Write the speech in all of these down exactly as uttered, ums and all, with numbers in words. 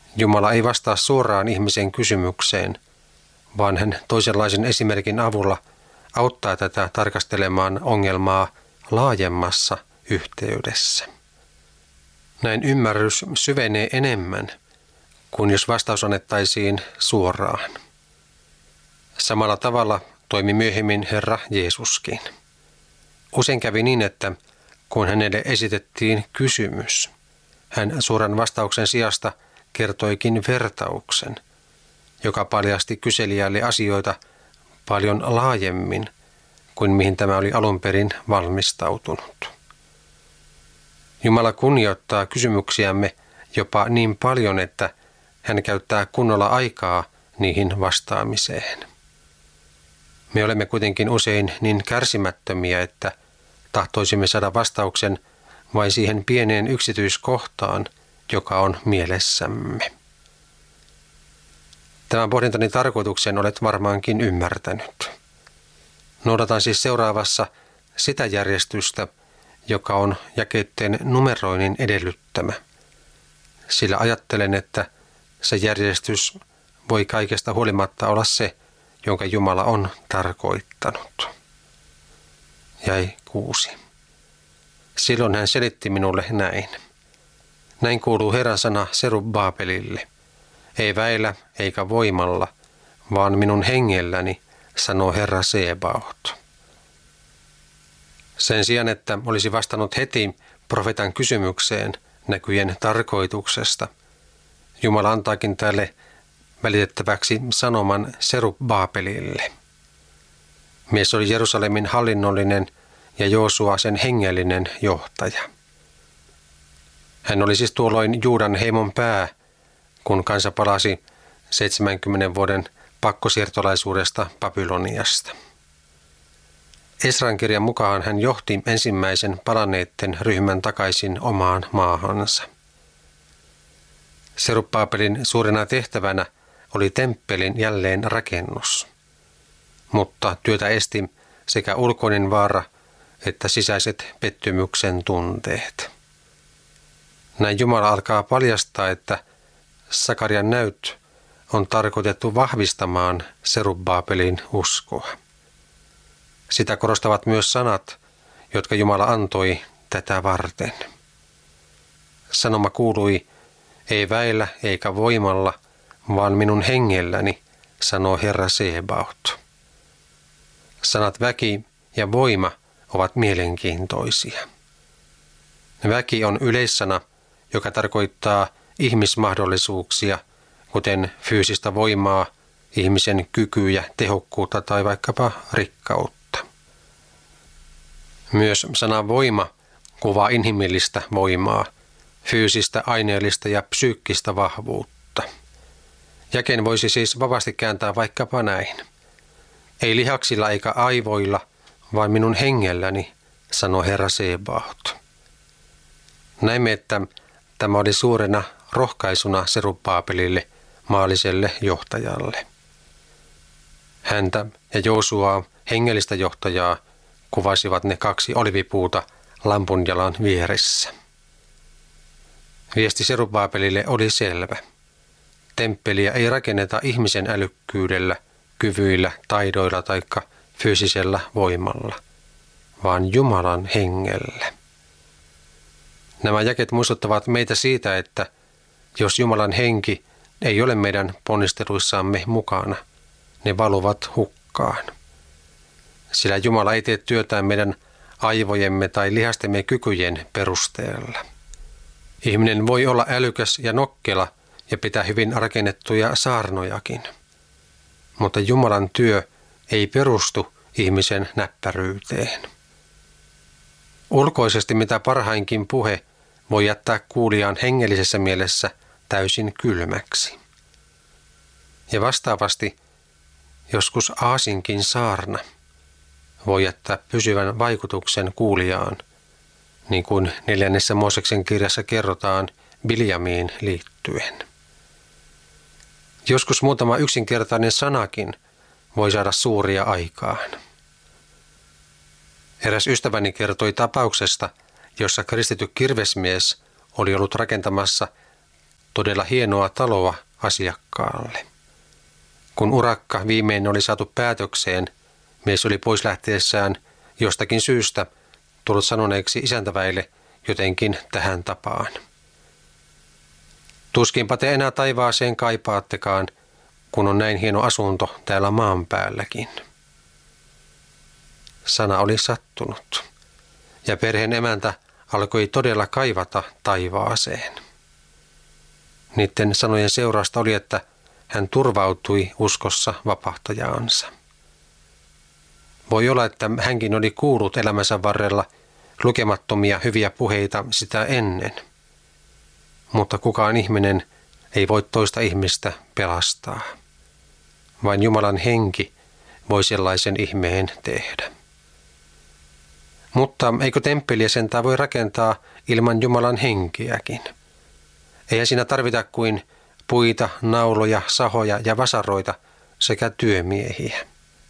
Jumala ei vastaa suoraan ihmisen kysymykseen, vaan hän toisenlaisen esimerkin avulla auttaa tätä tarkastelemaan ongelmaa laajemmassa yhteydessä. Näin ymmärrys syvenee enemmän kuin jos vastaus annettaisiin suoraan. Samalla tavalla toimi myöhemmin Herra Jeesuskin. Usein kävi niin, että kun hänelle esitettiin kysymys, hän suoran vastauksen sijasta kertoikin vertauksen, joka paljasti kyselijälle asioita paljon laajemmin kuin mihin tämä oli alun perin valmistautunut. Jumala kunnioittaa kysymyksiämme jopa niin paljon, että hän käyttää kunnolla aikaa niihin vastaamiseen. Me olemme kuitenkin usein niin kärsimättömiä, että tahtoisimme saada vastauksen vain siihen pieneen yksityiskohtaan, joka on mielessämme. Tämän pohdintani tarkoituksen olet varmaankin ymmärtänyt. Noudatan siis seuraavassa sitä järjestystä, joka on jakeitteen numeroinnin edellyttämä, sillä ajattelen, että se järjestys voi kaikesta huolimatta olla se, jonka Jumala on tarkoittanut. Jäi kuusi. Silloin hän selitti minulle näin. Näin kuuluu Herran sana Serubabelille. Ei väillä eikä voimalla, vaan minun hengelläni, sanoo Herra Sebaot. Sen sijaan, että olisi vastannut heti profeetan kysymykseen näkyjen tarkoituksesta, Jumala antaakin tälle välitettäväksi sanoman Serubabelille. Mies oli Jerusalemin hallinnollinen ja Joosua sen hengellinen johtaja. Hän oli siis tuolloin Juudan heimon pää, kun kansa palasi seitsemänkymmenen vuoden pakkosiirtolaisuudesta Babyloniasta. Esran kirjan mukaan hän johti ensimmäisen palanneiden ryhmän takaisin omaan maahansa. Serubabelin suurena tehtävänä oli temppelin jälleen rakennus, mutta työtä esti sekä ulkoinen vaara että sisäiset pettymyksen tunteet. Näin Jumala alkaa paljastaa, että Sakarian näyt on tarkoitettu vahvistamaan Serubabelin uskoa. Sitä korostavat myös sanat, jotka Jumala antoi tätä varten. Sanoma kuului, ei väillä eikä voimalla, vaan minun hengelläni, sanoo Herra Sebaot. Sanat väki ja voima ovat mielenkiintoisia. Väki on yleissana, joka tarkoittaa ihmismahdollisuuksia, kuten fyysistä voimaa, ihmisen kykyjä, tehokkuutta tai vaikkapa rikkautta. Myös sana voima kuvaa inhimillistä voimaa, fyysistä, aineellista ja psyykkistä vahvuutta. Jakeen voisi siis vapaasti kääntää vaikkapa näin. Ei lihaksilla eikä aivoilla, vaan minun hengelläni, sanoo Herra Sebaot. Näimme, että tämä oli suurena rohkaisuna Serubabelille, maalliselle johtajalle. Häntä ja Joosuaa, hengellistä johtajaa, kuvasivat ne kaksi olivipuuta lampunjalan vieressä. Viesti Serubabelille oli selvä. Temppeliä ei rakenneta ihmisen älykkyydellä, kyvyillä, taidoilla tai fyysisellä voimalla, vaan Jumalan hengellä. Nämä jakeet muistuttavat meitä siitä, että jos Jumalan henki ei ole meidän ponnisteluissamme mukana, ne valuvat hukkaan. Sillä Jumala ei tee työtään meidän aivojemme tai lihastemme kykyjen perusteella. Ihminen voi olla älykäs ja nokkela ja pitää hyvin rakennettuja saarnojakin. Mutta Jumalan työ ei perustu ihmisen näppäryyteen. Ulkoisesti mitä parhainkin puhe voi jättää kuulijaan hengellisessä mielessä täysin kylmäksi. Ja vastaavasti joskus aasinkin saarna voi jättää pysyvän vaikutuksen kuulijaan, niin kuin neljännessä Mooseksen kirjassa kerrotaan Biljamiin liittyen. Joskus muutama yksinkertainen sanakin voi saada suuria aikaan. Eräs ystäväni kertoi tapauksesta, jossa kristitty kirvesmies oli ollut rakentamassa todella hienoa taloa asiakkaalle. Kun urakka viimein oli saatu päätökseen, mies oli pois lähteessään jostakin syystä tullut sanoneeksi isäntäväille jotenkin tähän tapaan. Tuskinpa te enää taivaaseen kaipaattekaan, kun on näin hieno asunto täällä maan päälläkin. Sana oli sattunut, ja perheen emäntä alkoi todella kaivata taivaaseen. Niiden sanojen seurausta oli, että hän turvautui uskossa vapahtajaansa. Voi olla, että hänkin oli kuullut elämänsä varrella lukemattomia hyviä puheita sitä ennen, mutta kukaan ihminen ei voi toista ihmistä pelastaa. Vain Jumalan henki voi sellaisen ihmeen tehdä. Mutta eikö temppeliä sentään voi rakentaa ilman Jumalan henkeäkin? Eihän siinä tarvita kuin puita, nauloja, sahoja ja vasaroita sekä työmiehiä.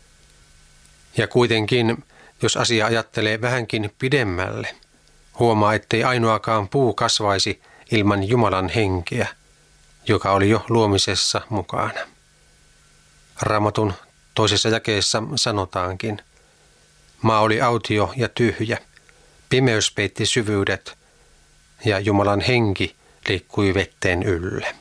Ja kuitenkin, jos asia ajattelee vähänkin pidemmälle, huomaa, ettei ainoakaan puu kasvaisi ilman Jumalan henkeä, joka oli jo luomisessa mukana. Raamatun toisessa jakeessa sanotaankin, maa oli autio ja tyhjä, pimeys peitti syvyydet ja Jumalan henki liikkui vetteen ylle.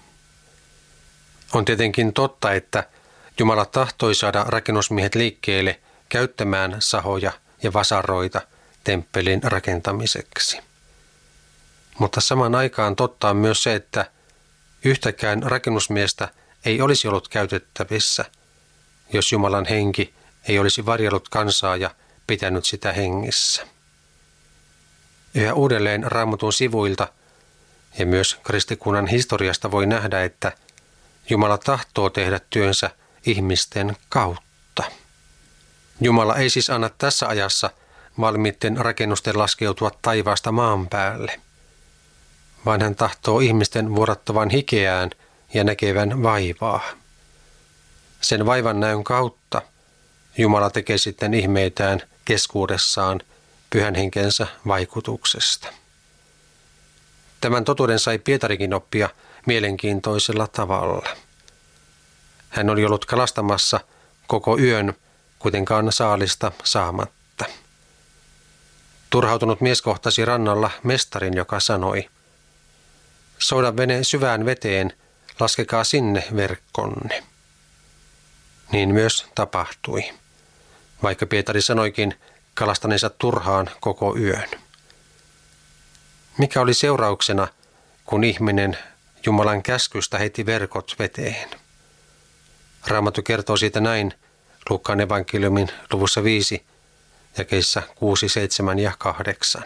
On tietenkin totta, että Jumala tahtoi saada rakennusmiehet liikkeelle käyttämään sahoja ja vasaroita temppelin rakentamiseksi. Mutta samaan aikaan totta on myös se, että yhtäkään rakennusmiestä ei olisi ollut käytettävissä, jos Jumalan henki ei olisi varjellut kansaa ja pitänyt sitä hengissä. Yhä uudelleen Raamatun sivuilta ja myös kristikunnan historiasta voi nähdä, että Jumala tahtoo tehdä työnsä ihmisten kautta. Jumala ei siis anna tässä ajassa valmiitten rakennusten laskeutua taivaasta maan päälle, vaan hän tahtoo ihmisten vuodattavan hikeään ja näkevän vaivaa. Sen vaivan näön kautta Jumala tekee sitten ihmeitään keskuudessaan pyhän henkensä vaikutuksesta. Tämän totuuden sai Pietarikin oppia mielenkiintoisella tavalla. Hän oli ollut kalastamassa koko yön, kuitenkaan saalista saamatta. Turhautunut mies kohtasi rannalla mestarin, joka sanoi, souda vene syvään veteen, laskekaa sinne verkkonne. Niin myös tapahtui, vaikka Pietari sanoikin kalastaneensa turhaan koko yön. Mikä oli seurauksena, kun ihminen Jumalan käskystä heitti verkot veteen? Raamattu kertoo siitä näin Luukkaan evankeliumin luvussa viisi, jakeissa kuusi, seitsemän ja kahdeksan.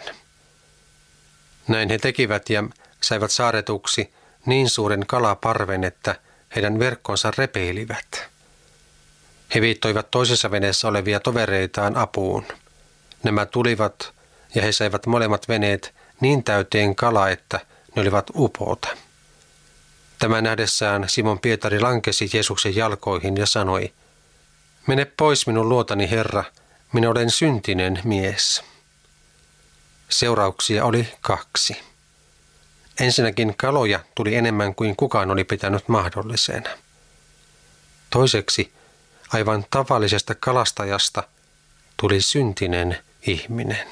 Näin he tekivät ja saivat saaretuksi niin suuren kalaparven, että heidän verkkonsa repeilivät. He viittoivat toisessa veneessä olevia tovereitaan apuun. Nämä tulivat ja he saivat molemmat veneet niin täyteen kalaa, että ne olivat upota. Tämän nähdessään Simon Pietari lankesi Jeesuksen jalkoihin ja sanoi, mene pois minun luotani, Herra, minä olen syntinen mies. Seurauksia oli kaksi. Ensinnäkin kaloja tuli enemmän kuin kukaan oli pitänyt mahdollisena. Toiseksi aivan tavallisesta kalastajasta tuli syntinen ihminen.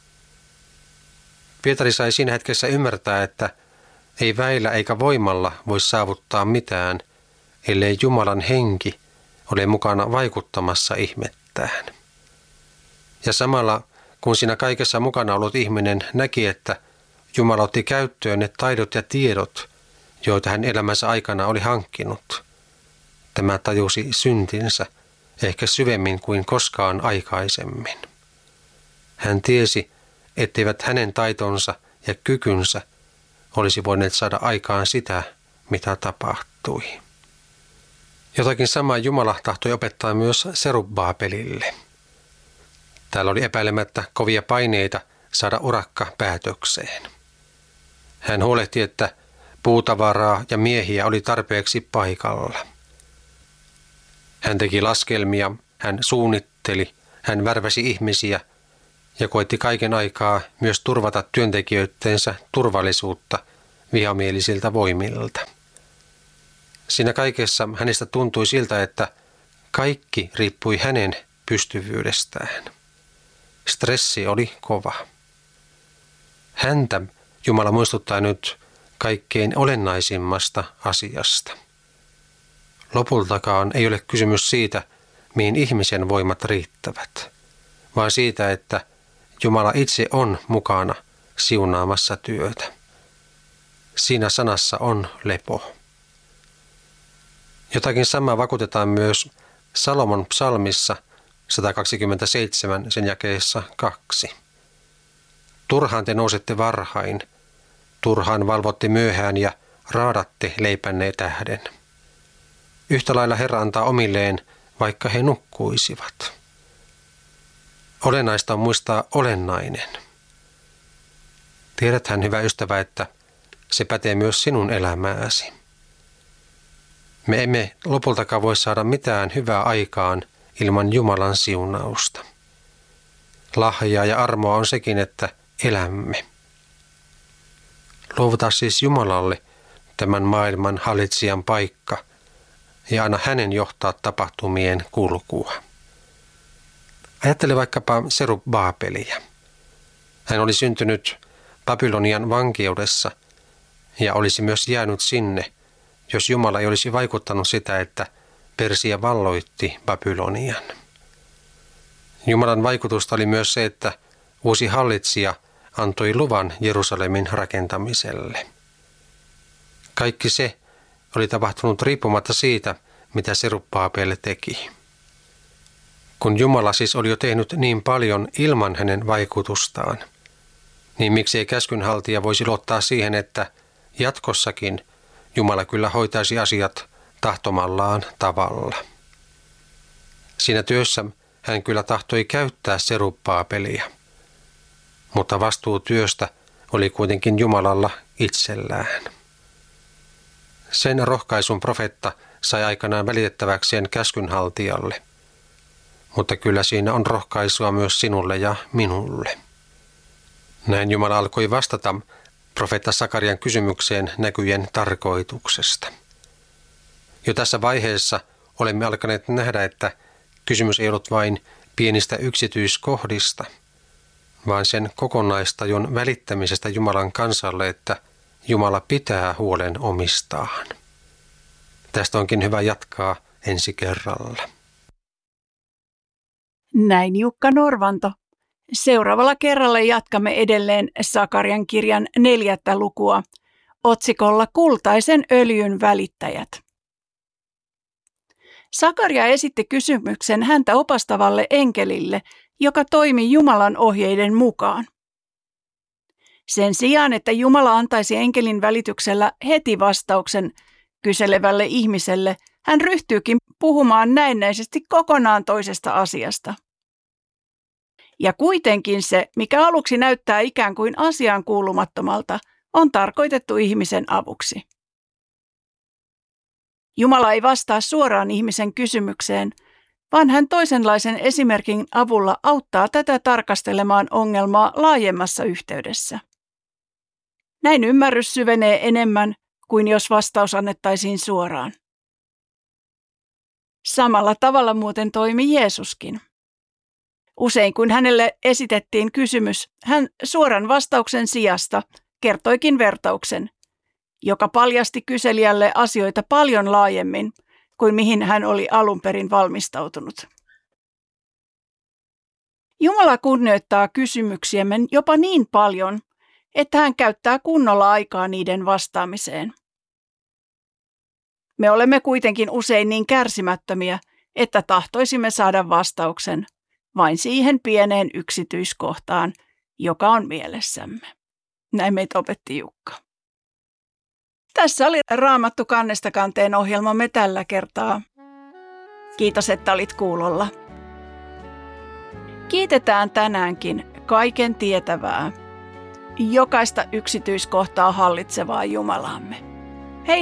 Pietari sai siinä hetkessä ymmärtää, että ei väillä eikä voimalla voi saavuttaa mitään, ellei Jumalan henki ole mukana vaikuttamassa ihmettään. Ja samalla, kun siinä kaikessa mukana ollut ihminen näki, että Jumala otti käyttöön ne taidot ja tiedot, joita hän elämänsä aikana oli hankkinut, tämä tajusi syntinsä ehkä syvemmin kuin koskaan aikaisemmin. Hän tiesi, etteivät hänen taitonsa ja kykynsä olisi voineet saada aikaan sitä, mitä tapahtui. Jotakin samaa Jumala tahtoi opettaa myös Serubbaabelille. Täällä oli epäilemättä kovia paineita saada urakka päätökseen. Hän huolehti, että puutavaraa ja miehiä oli tarpeeksi paikalla. Hän teki laskelmia, hän suunnitteli, hän värväsi ihmisiä ja koitti kaiken aikaa myös turvata työntekijöittensä turvallisuutta vihamielisiltä voimilta. Siinä kaikessa hänestä tuntui siltä, että kaikki riippui hänen pystyvyydestään. Stressi oli kova. Häntä Jumala muistuttaa nyt kaikkein olennaisimmasta asiasta. Lopultakaan ei ole kysymys siitä, mihin ihmisen voimat riittävät, vaan siitä, että Jumala itse on mukana siunaamassa työtä. Siinä sanassa on lepo. Jotakin samaa vakuutetaan myös Salomon psalmissa sata kaksikymmentäseitsemän sen jakeessa kaksi. Turhaan te nousette varhain, turhaan valvotte myöhään ja raadatte leipänne tähden. Yhtä lailla Herra antaa omilleen, vaikka he nukkuisivat. Olennaista on muistaa olennainen. Tiedäthän, hyvä ystävä, että se pätee myös sinun elämääsi. Me emme lopultakaan voi saada mitään hyvää aikaan ilman Jumalan siunausta. Lahjaa ja armoa on sekin, että elämme. Luovuta siis Jumalalle tämän maailman hallitsijan paikka ja anna hänen johtaa tapahtumien kulkua. Ajattele vaikkapa Serubbabelia. Hän oli syntynyt Babylonian vankeudessa ja olisi myös jäänyt sinne, jos Jumala ei olisi vaikuttanut sitä, että Persia valloitti Babylonian. Jumalan vaikutusta oli myös se, että uusi hallitsija antoi luvan Jerusalemin rakentamiselle. Kaikki se oli tapahtunut riippumatta siitä, mitä Serubbabel teki. Kun Jumala siis oli jo tehnyt niin paljon ilman hänen vaikutustaan, niin miksi ei käskynhaltija voisi luottaa siihen, että jatkossakin Jumala kyllä hoitaisi asiat tahtomallaan tavalla. Siinä työssä hän kyllä tahtoi käyttää Serubbabelia, mutta vastuu työstä oli kuitenkin Jumalalla itsellään. Sen rohkaisun profeetta sai aikanaan välitettäväkseen käskynhaltijalle, mutta kyllä siinä on rohkaisua myös sinulle ja minulle. Näin Jumala alkoi vastata profeetta Sakarian kysymykseen näkyjen tarkoituksesta. Jo tässä vaiheessa olemme alkaneet nähdä, että kysymys ei ollut vain pienistä yksityiskohdista, vaan sen kokonaistajun välittämisestä Jumalan kansalle, että Jumala pitää huolen omistaan. Tästä onkin hyvä jatkaa ensi kerralla. Näin Jukka Norvanto. Seuraavalla kerralla jatkamme edelleen Sakarian kirjan neljättä lukua otsikolla Kultaisen öljyn välittäjät. Sakaria esitti kysymyksen häntä opastavalle enkelille, joka toimi Jumalan ohjeiden mukaan. Sen sijaan, että Jumala antaisi enkelin välityksellä heti vastauksen kyselevälle ihmiselle, hän ryhtyykin puhumaan näennäisesti kokonaan toisesta asiasta. Ja kuitenkin se, mikä aluksi näyttää ikään kuin asiaan kuulumattomalta, on tarkoitettu ihmisen avuksi. Jumala ei vastaa suoraan ihmisen kysymykseen, vaan hän toisenlaisen esimerkin avulla auttaa tätä tarkastelemaan ongelmaa laajemmassa yhteydessä. Näin ymmärrys syvenee enemmän kuin jos vastaus annettaisiin suoraan. Samalla tavalla muuten toimi Jeesuskin. Usein kun hänelle esitettiin kysymys, hän suoran vastauksen sijasta kertoikin vertauksen, joka paljasti kyselijälle asioita paljon laajemmin kuin mihin hän oli alun perin valmistautunut. Jumala kunnioittaa kysymyksiämme jopa niin paljon, että hän käyttää kunnolla aikaa niiden vastaamiseen. Me olemme kuitenkin usein niin kärsimättömiä, että tahtoisimme saada vastauksen vain siihen pieneen yksityiskohtaan, joka on mielessämme. Näin meitä opetti Jukka. Tässä oli Raamattu kannesta kanteen ohjelmamme tällä kertaa. Kiitos, että olit kuulolla. Kiitetään tänäänkin kaiken tietävää, jokaista yksityiskohtaa hallitsevaa Jumalaamme.